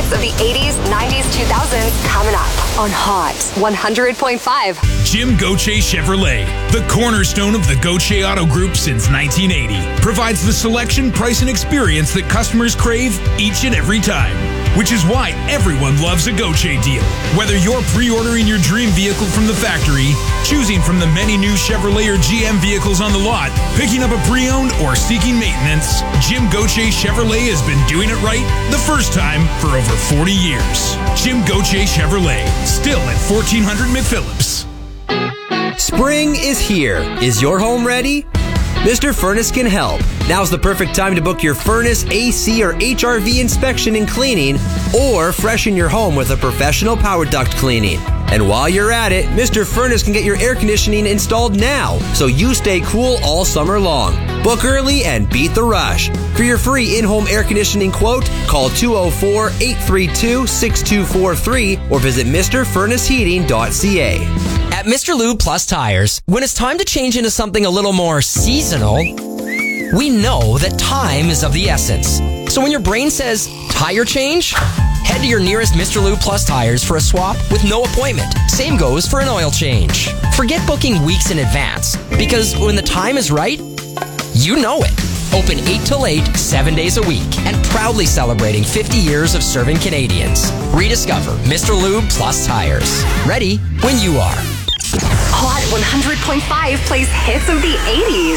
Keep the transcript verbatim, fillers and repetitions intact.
hits of the eighties, nineties, two thousands coming up on Hot one hundred point five. Jim Gauthier Chevrolet, the cornerstone of the Gauthier Auto Group since nineteen eighty, provides the selection, price, and experience that customers crave each and every time. Which is why everyone loves a Gauthier deal. Whether you're pre-ordering your dream vehicle from the factory, choosing from the many new Chevrolet or G M vehicles on the lot, picking up a pre-owned, or seeking maintenance, Jim Gauthier Chevrolet has been doing it right the first time for over forty years. Jim Gauthier Chevrolet, still at fourteen hundred McPhillips. Spring is here. Is your home ready? Mister Furnace can help. Now's the perfect time to book your furnace, A C, or H R V inspection and cleaning, or freshen your home with a professional power duct cleaning. And while you're at it, Mister Furnace can get your air conditioning installed now, so you stay cool all summer long. Book early and beat the rush. For your free in-home air conditioning quote, call two oh four, eight three two, six two four three or visit Mr Furnace Heating dot c a. At Mister Lube Plus Tires, when it's time to change into something a little more seasonal, we know that time is of the essence. So when your brain says, tire change, head to your nearest Mister Lube Plus Tires for a swap with no appointment. Same goes for an oil change. Forget booking weeks in advance, because when the time is right, you know it. Open eight till eight, seven days a week, and proudly celebrating fifty years of serving Canadians. Rediscover Mister Lube Plus Tires. Ready when you are. Hot one hundred point five plays hits of the eighties.